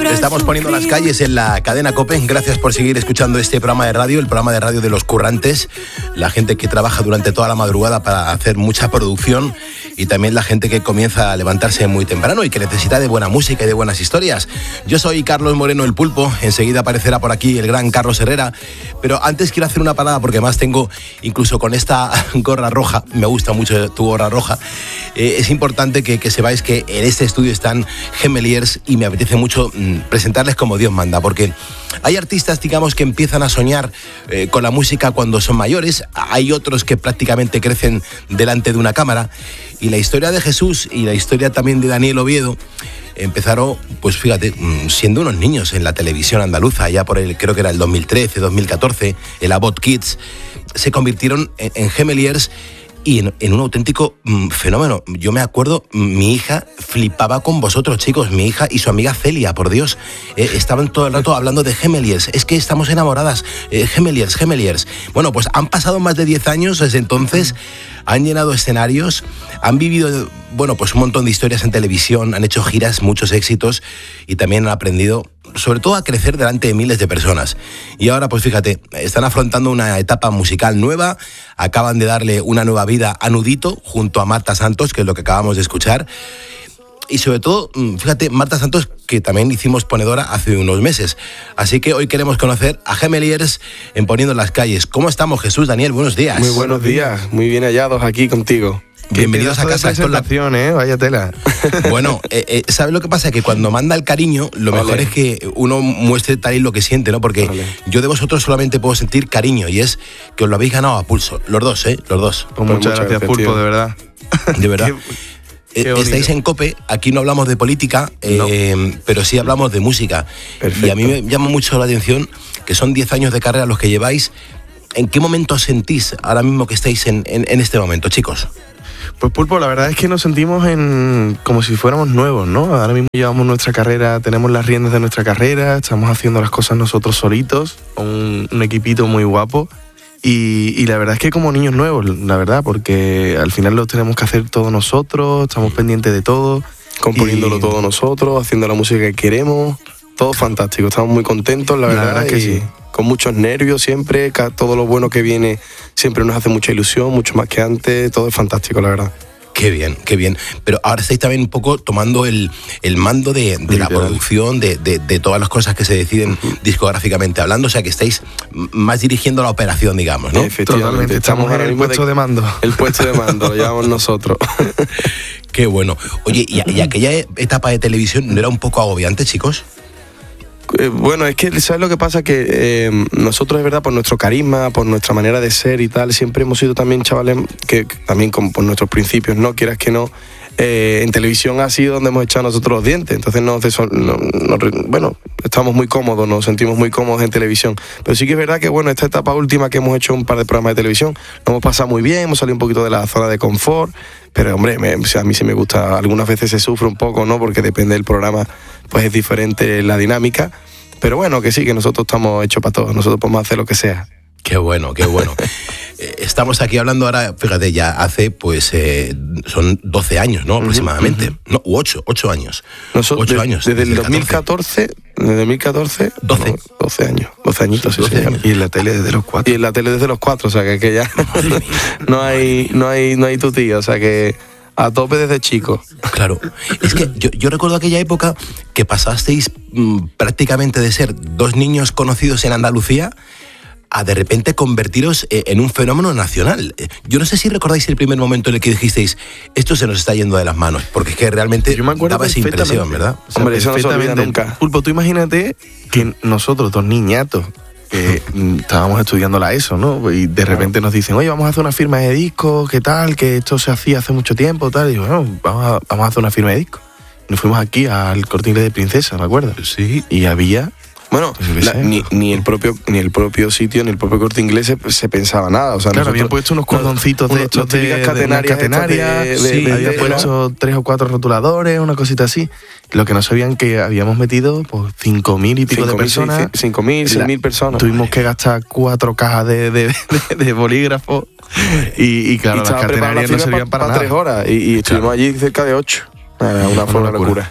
Estamos poniendo las calles en la cadena COPE. Gracias por seguir escuchando este programa de radio, el programa de radio de los currantes, la gente que trabaja durante toda la madrugada para hacer mucha producción y también la gente que comienza a levantarse muy temprano y que necesita de buena música y de buenas historias. Yo soy Carlos Moreno, el Pulpo. Enseguida aparecerá por aquí el gran Carlos Herrera. Pero antes quiero hacer una parada porque además tengo, incluso con esta gorra roja, me gusta mucho tu gorra roja, es importante que sepáis que en este estudio están Gemeliers y me apetece mucho presentarles como Dios manda, porque hay artistas, digamos, que empiezan a soñar con la música cuando son mayores, hay otros que prácticamente crecen delante de una cámara, y la historia de Jesús y la historia también de Daniel Oviedo empezaron, pues fíjate, siendo unos niños en la televisión andaluza, ya por creo que era el 2013, 2014, el Abot Kids, se convirtieron en Gemeliers y en un auténtico fenómeno. Yo me acuerdo, mi hija flipaba con vosotros, chicos, mi hija y su amiga Celia, por Dios. Estaban todo el rato hablando de Gemeliers. Es que estamos enamoradas. Gemeliers. Bueno, pues han pasado más de 10 años desde entonces, han llenado escenarios, han vivido, bueno, pues un montón de historias en televisión, han hecho giras, muchos éxitos y también han aprendido, sobre todo, a crecer delante de miles de personas. Y ahora, pues fíjate, están afrontando una etapa musical nueva, acaban de darle una nueva vida a Nudito junto a Marta Santos, que es lo que acabamos de escuchar. Y sobre todo, fíjate, Marta Santos, que también hicimos ponedora hace unos meses. Así que hoy queremos conocer a Gemeliers en Poniendo las Calles. ¿Cómo estamos, Jesús? Daniel, buenos días. Muy buenos días, muy bien hallados aquí contigo. Bienvenidos a casa. Esto es vaya tela. Bueno, ¿sabes lo que pasa? Que cuando manda el cariño, lo mejor es que uno muestre tal y lo que siente, ¿no? Porque yo de vosotros solamente puedo sentir cariño y es que os lo habéis ganado a pulso. Los dos, ¿eh? Los dos. Pues muchas gracias, Pulpo, de verdad. De verdad. Qué estáis en COPE, aquí no hablamos de política, no, pero sí hablamos de música. Perfecto. Y a mí me llama mucho la atención que son 10 años de carrera los que lleváis. ¿En qué momento sentís ahora mismo que estáis en este momento, chicos? Pues Pulpo, la verdad es que nos sentimos como si fuéramos nuevos, ¿no? Ahora mismo llevamos nuestra carrera, tenemos las riendas de nuestra carrera, estamos haciendo las cosas nosotros solitos, un equipito muy guapo. Y la verdad es que como niños nuevos, la verdad, porque al final lo tenemos que hacer todos nosotros, estamos pendientes de todo, componiéndolo todo nosotros, haciendo la música que queremos, todo fantástico, estamos muy contentos, la verdad es que sí. Con muchos nervios siempre, todo lo bueno que viene siempre nos hace mucha ilusión, mucho más que antes, todo es fantástico, la verdad. Qué bien, qué bien. Pero ahora estáis también un poco tomando el mando de la producción, de todas las cosas que se deciden discográficamente hablando, o sea que estáis más dirigiendo la operación, digamos, ¿no? Efectivamente, estamos en el puesto de mando. El puesto de mando, lo llevamos nosotros. Qué bueno. Oye, ¿y aquella etapa de televisión no era un poco agobiante, chicos? Bueno, es que, ¿sabes lo que pasa? Que nosotros, es verdad, por nuestro carisma, por nuestra manera de ser y tal, siempre hemos sido también chavales que también por nuestros principios, no quieras que no, en televisión ha sido donde hemos echado nosotros los dientes, entonces bueno, estamos muy cómodos, nos sentimos muy cómodos en televisión, pero sí que es verdad que, bueno, esta etapa última que hemos hecho un par de programas de televisión, nos hemos pasado muy bien, hemos salido un poquito de la zona de confort, pero hombre, a mí sí me gusta, algunas veces se sufre un poco, ¿no? Porque depende del programa, pues es diferente la dinámica, pero bueno, que sí, que nosotros estamos hechos para todo, nosotros podemos hacer lo que sea. Qué bueno, qué bueno. Estamos aquí hablando ahora, fíjate, ya hace, pues, son 12 años, ¿no? Aproximadamente. No, 8 años. Nosotros, 8 años. Desde el 2014, 12. No, 12 años, 12 añitos, sí, 12 años. Y en la tele desde los 4. Y en la tele desde los 4, o sea, que ya no hay tu tío, o sea, que a tope desde chico. Claro. Es que yo recuerdo aquella época que pasasteis prácticamente de ser 2 niños conocidos en Andalucía a de repente convertiros en un fenómeno nacional. Yo no sé si recordáis el primer momento en el que dijisteis, esto se nos está yendo de las manos, porque es que realmente daba esa impresión, ¿verdad? O sea, hombre, eso no se olvida nunca. Pulpo, tú imagínate que nosotros, 2 niñatos, estábamos estudiando la ESO, ¿no? Y de repente nos dicen, oye, vamos a hacer una firma de discos, ¿qué tal? Que esto se hacía hace mucho tiempo, tal. Y digo, bueno, vamos a hacer una firma de discos. Nos fuimos aquí al Corte Inglés de Princesa, ¿me acuerdas? Sí. Y había... Bueno, ni el propio sitio, ni el propio Corte Inglés se pensaba nada. O sea, claro, habían puesto unos cordoncitos de estos de catenarias, sí, habían puesto 3 o 4 rotuladores, una cosita así. Lo que no sabían que habíamos metido pues 5.000 y pico de personas. 5.000, 6.000 personas. Tuvimos que gastar 4 cajas de bolígrafos y claro, las catenarias no servían para nada. 3 horas y estuvimos allí cerca de 8. Una forma de locura.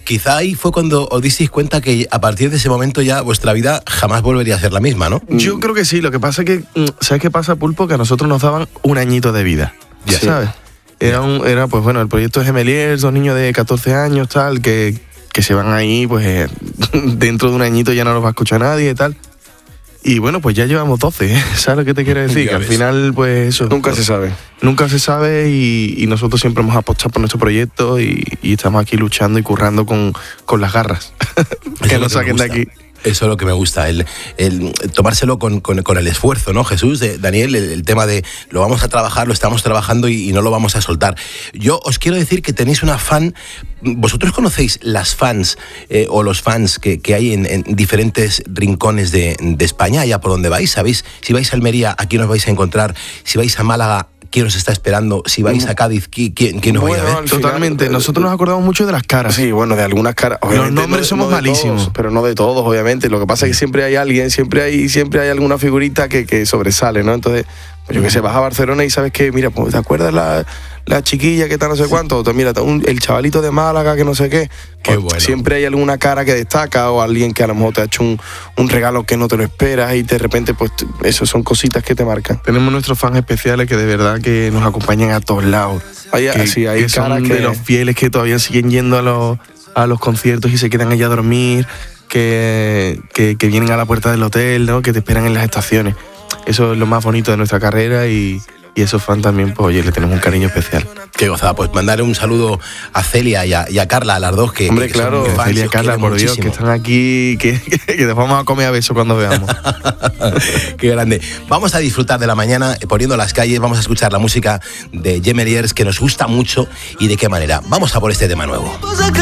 quizá ahí fue cuando os disteis cuenta que a partir de ese momento ya vuestra vida jamás volvería a ser la misma, ¿no? Yo creo que sí, lo que pasa es que, ¿sabes qué pasa, Pulpo? Que a nosotros nos daban un añito de vida, Ya. ¿sabes? Era pues bueno, el proyecto Gemeliers, 2 niños de 14 años, tal, que se van ahí, pues dentro de un añito ya no los va a escuchar nadie y tal. Y bueno, pues ya llevamos 12, ¿eh? ¿Sabes lo que te quiero decir? Ya Que al ves. final, pues eso. Nunca se sabe. Nunca se sabe y nosotros siempre hemos apostado por nuestro proyecto y estamos aquí luchando y currando con las garras. Eso Que es lo nos saquen me de gusta. aquí. Eso es lo que me gusta, el tomárselo con el esfuerzo, ¿no, Jesús? Daniel, el tema de lo vamos a trabajar, lo estamos trabajando y no lo vamos a soltar. Yo os quiero decir que tenéis una fan. ¿Vosotros conocéis las fans o los fans que hay en diferentes rincones de España, allá por donde vais? ¿Sabéis? Si vais a Almería, ¿a quién os vais a encontrar? Si vais a Málaga, ¿quién os está esperando? Si vais a Cádiz, ¿quién os vais a ver? al final, Totalmente. Nosotros nos acordamos mucho de las caras. Sí, bueno, de algunas caras. Los nombres somos de malísimos. todos, pero no de todos, obviamente. Lo que pasa es que siempre hay alguien, siempre hay alguna figurita que sobresale, ¿no? Entonces, pues yo que sé, vas a Barcelona y sabes que, mira, pues, ¿te acuerdas la chiquilla que está no sé cuánto? Mira, el chavalito de Málaga que no sé qué. Qué Pues bueno. siempre hay alguna cara que destaca o alguien que a lo mejor te ha hecho un regalo que no te lo esperas y de repente, pues, eso son cositas que te marcan. Tenemos nuestros fans especiales que de verdad que nos acompañan a todos lados. Hay que son caras de los fieles que todavía siguen yendo a los conciertos y se quedan allá a dormir, que vienen a la puerta del hotel, ¿no? Que te esperan en las estaciones. Eso es lo más bonito de nuestra carrera y esos fans también, pues oye, le tenemos un cariño especial. Qué gozada, pues mandarle un saludo a Celia y a Carla, a las dos que Hombre, que son claro, muy fans, Celia y os Carla, quieren por Dios, que muchísimo. están aquí, que les vamos a comer a besos cuando veamos. Qué grande. Vamos a disfrutar de la mañana poniendo las calles, vamos a escuchar la música de Gemeliers que nos gusta mucho y de qué manera. Vamos a por este tema nuevo.